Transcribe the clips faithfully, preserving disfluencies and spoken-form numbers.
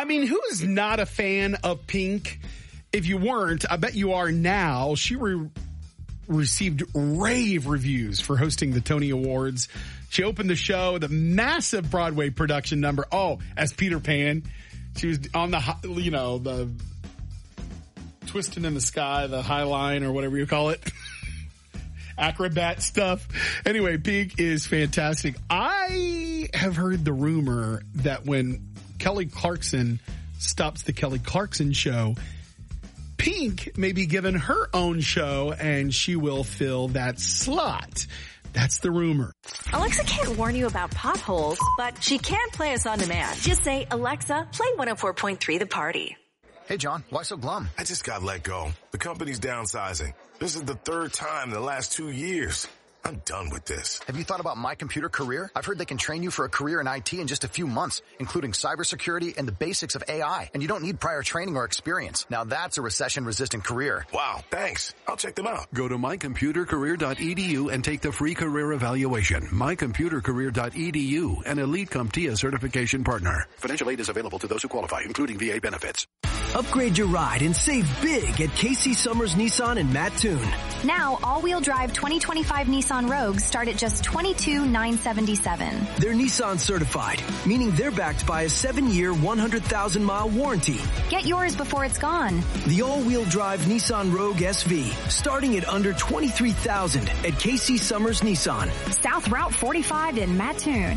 mean, who's not a fan of Pink? If you weren't, I bet you are now. She re- received rave reviews for hosting the Tony Awards. She opened the show with a massive Broadway production number. Oh, as Peter Pan. She was on the, you know, the twisting in the sky, the high line or whatever you call it. Acrobat stuff. Anyway, Pink is fantastic. I have heard the rumor that when Kelly Clarkson stops the Kelly Clarkson show, Pink may be given her own show and she will fill that slot. That's the rumor. Alexa can't warn you about potholes, but she can play us on demand. Just say, Alexa, play one oh four point three The Party. Hey, John, why so glum? I just got let go. The company's downsizing. This is the third time in the last two years. I'm done with this. Have you thought about My Computer Career? I've heard they can train you for a career in I T in just a few months, including cybersecurity and the basics of A I. And you don't need prior training or experience. Now that's a recession-resistant career. Wow, thanks. I'll check them out. Go to my computer career dot e d u and take the free career evaluation. my computer career dot e d u, an Elite CompTIA certification partner. Financial aid is available to those who qualify, including V A benefits. Upgrade your ride and save big at Casey Summers Nissan in Mattoon. Now, all-wheel drive twenty twenty-five Nissan Rogues start at just twenty-two thousand nine hundred seventy-seven dollars. They're Nissan certified, meaning they're backed by a seven-year, one hundred thousand mile warranty. Get yours before it's gone. The all-wheel drive Nissan Rogue S V, starting at under twenty-three thousand dollars at Casey Summers Nissan. South Route forty-five in Mattoon.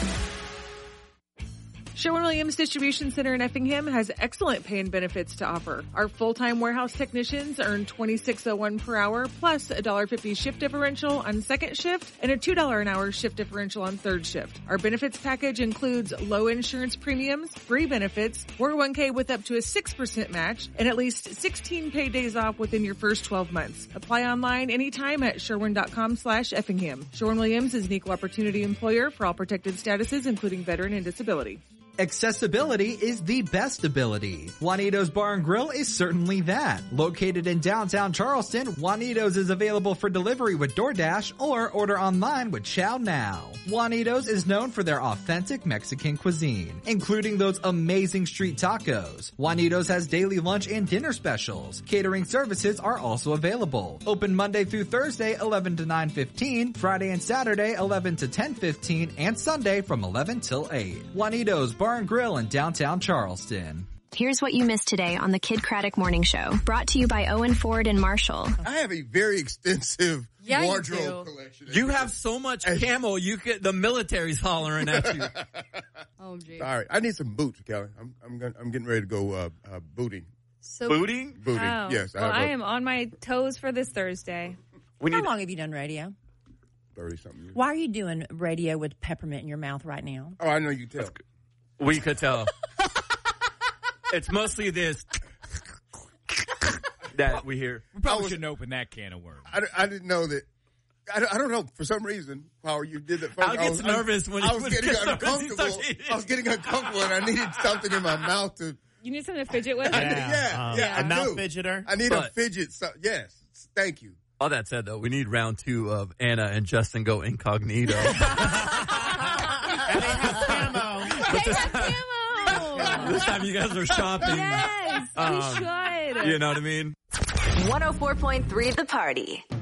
Sherwin-Williams Distribution Center in Effingham has excellent pay and benefits to offer. Our full-time warehouse technicians earn twenty-six oh one per hour plus a one dollar fifty shift differential on second shift and a two dollars an hour shift differential on third shift. Our benefits package includes low insurance premiums, free benefits, four oh one k with up to a six percent match, and at least sixteen paid days off within your first twelve months. Apply online anytime at sherwin.com slash Effingham. Sherwin-Williams is an equal opportunity employer for all protected statuses, including veteran and disability. Accessibility is the best ability. Juanito's Bar and Grill is certainly that. Located in downtown Charleston, Juanito's is available for delivery with DoorDash or order online with Chow Now. Juanito's is known for their authentic Mexican cuisine, including those amazing street tacos. Juanito's has daily lunch and dinner specials. Catering services are also available. Open Monday through Thursday, eleven to nine fifteen, Friday and Saturday, eleven to ten fifteen, and Sunday from eleven till eight. Juanito's Bar and Grill in downtown Charleston. Here's what you missed today on the Kid Craddock Morning Show. Brought to you by Owen Ford and Marshall. I have a very extensive yeah, wardrobe you collection. You have so much camo, you could, the military's hollering at you. Oh, geez. All right. I need some boots, Kelly. I'm I'm, gonna, I'm getting ready to go uh, uh, booting. So, booting? Booting, oh. yes. Well, I, I am on my toes for this Thursday. We How long have you done radio? thirty-something years. Why are you doing radio with peppermint in your mouth right now? Oh, I know you tell. We could tell. It's mostly this that we hear. We probably was, shouldn't open that can of worms. I, I didn't know that. I don't, I don't know. For some reason, Power, you did that first. Al gets I was, nervous when I you was getting uncomfortable. I was getting uncomfortable, and I needed something in my mouth to. You need something to fidget with? Yeah, yeah, um, yeah a I mouth do. fidgeter. I need but, a fidget. So, yes, thank you. All that said, though, we need round two of Anna and Justin go incognito. And they have camo. They have camo. This time you guys are shopping. Yes, um, we should. You know what I mean? one oh four point three The Party.